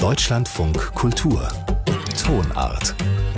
Deutschlandfunk Kultur Tonart.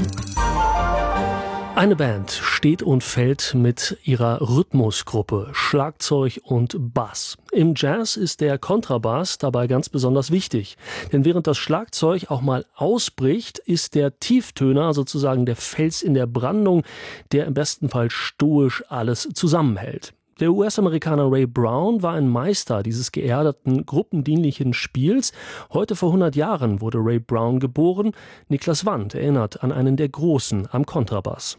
Eine Band steht und fällt mit ihrer Rhythmusgruppe, Schlagzeug und Bass. Im Jazz ist der Kontrabass dabei ganz besonders wichtig. Denn während das Schlagzeug auch mal ausbricht, ist der Tieftöner sozusagen der Fels in der Brandung, der im besten Fall stoisch alles zusammenhält. Der US-Amerikaner Ray Brown war ein Meister dieses geerdeten, gruppendienlichen Spiels. Heute vor 100 Jahren wurde Ray Brown geboren. Niklas Wandt erinnert an einen der Großen am Kontrabass.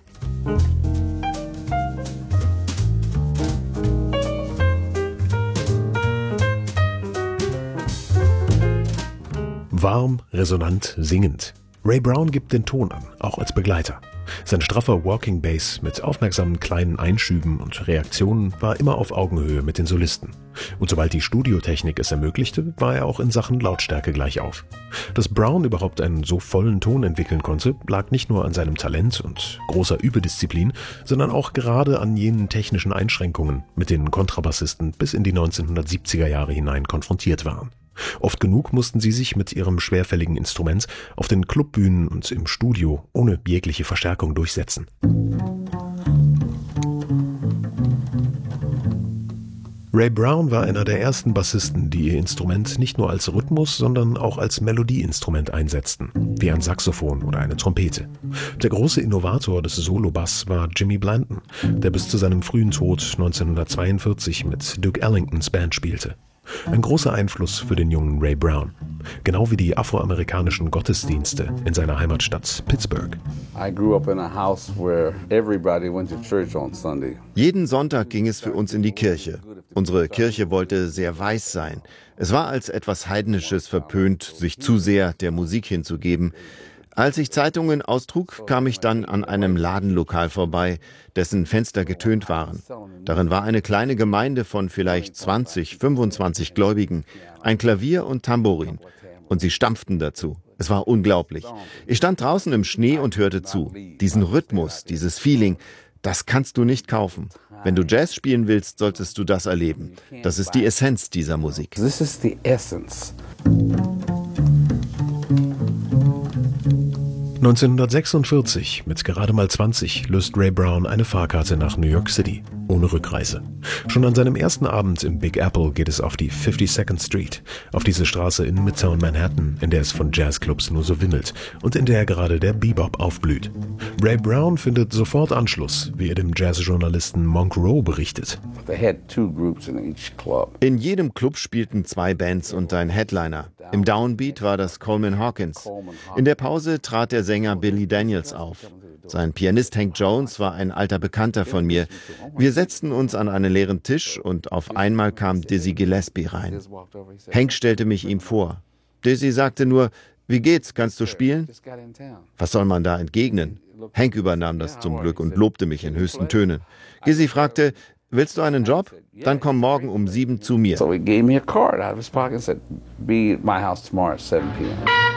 Warm, resonant, singend. Ray Brown gibt den Ton an, auch als Begleiter. Sein straffer Walking Bass mit aufmerksamen kleinen Einschüben und Reaktionen war immer auf Augenhöhe mit den Solisten. Und sobald die Studiotechnik es ermöglichte, war er auch in Sachen Lautstärke gleich auf. Dass Brown überhaupt einen so vollen Ton entwickeln konnte, lag nicht nur an seinem Talent und großer Übedisziplin, sondern auch gerade an jenen technischen Einschränkungen, mit denen Kontrabassisten bis in die 1970er Jahre hinein konfrontiert waren. Oft genug mussten sie sich mit ihrem schwerfälligen Instrument auf den Clubbühnen und im Studio ohne jegliche Verstärkung durchsetzen. Ray Brown war einer der ersten Bassisten, die ihr Instrument nicht nur als Rhythmus, sondern auch als Melodieinstrument einsetzten, wie ein Saxophon oder eine Trompete. Der große Innovator des Solo-Bass war Jimmy Blanton, der bis zu seinem frühen Tod 1942 mit Duke Ellingtons Band spielte. Ein großer Einfluss für den jungen Ray Brown, genau wie die afroamerikanischen Gottesdienste in seiner Heimatstadt Pittsburgh. Jeden Sonntag ging es für uns in die Kirche. Unsere Kirche wollte sehr weiß sein. Es war als etwas Heidnisches verpönt, sich zu sehr der Musik hinzugeben. Als ich Zeitungen austrug, kam ich dann an einem Ladenlokal vorbei, dessen Fenster getönt waren. Darin war eine kleine Gemeinde von vielleicht 20, 25 Gläubigen, ein Klavier und Tambourin. Und sie stampften dazu. Es war unglaublich. Ich stand draußen im Schnee und hörte zu. Diesen Rhythmus, dieses Feeling, das kannst du nicht kaufen. Wenn du Jazz spielen willst, solltest du das erleben. Das ist die Essenz dieser Musik. This is the essence. 1946, mit gerade mal 20, löst Ray Brown eine Fahrkarte nach New York City, ohne Rückreise. Schon an seinem ersten Abend im Big Apple geht es auf die 52nd Street, auf diese Straße in Midtown Manhattan, in der es von Jazzclubs nur so wimmelt und in der gerade der Bebop aufblüht. Ray Brown findet sofort Anschluss, wie er dem Jazzjournalisten Monk Rowe berichtet. In jedem Club spielten 2 Bands und ein Headliner. Im Downbeat war das Coleman Hawkins. In der Pause trat der Sänger Billy Daniels auf. Sein Pianist Hank Jones war ein alter Bekannter von mir. Wir setzten uns an einen leeren Tisch und auf einmal kam Dizzy Gillespie rein. Hank stellte mich ihm vor. Dizzy sagte nur, wie geht's, kannst du spielen? Was soll man da entgegnen? Hank übernahm das zum Glück und lobte mich in höchsten Tönen. Dizzy fragte, willst du einen Job? Dann komm morgen um 7 zu mir. So he gave me a card out of his pocket and said, be at my house tomorrow at 7 p.m.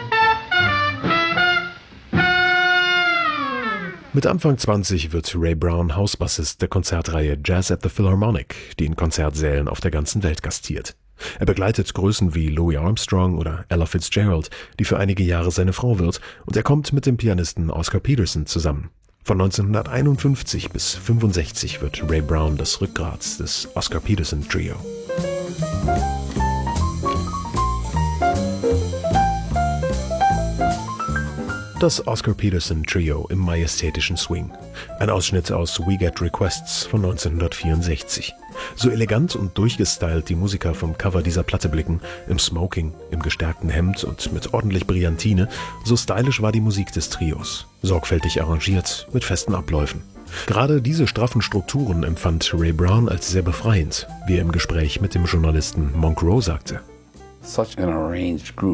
Mit Anfang 20 wird Ray Brown Hausbassist der Konzertreihe Jazz at the Philharmonic, die in Konzertsälen auf der ganzen Welt gastiert. Er begleitet Größen wie Louis Armstrong oder Ella Fitzgerald, die für einige Jahre seine Frau wird, und er kommt mit dem Pianisten Oscar Peterson zusammen. Von 1951 bis 1965 wird Ray Brown das Rückgrat des Oscar Peterson Trio. Das Oscar Peterson Trio im majestätischen Swing. Ein Ausschnitt aus We Get Requests von 1964. So elegant und durchgestylt die Musiker vom Cover dieser Platte blicken, im Smoking, im gestärkten Hemd und mit ordentlich Brillantine, so stylisch war die Musik des Trios. Sorgfältig arrangiert, mit festen Abläufen. Gerade diese straffen Strukturen empfand Ray Brown als sehr befreiend, wie er im Gespräch mit dem Journalisten Monk Rowe sagte.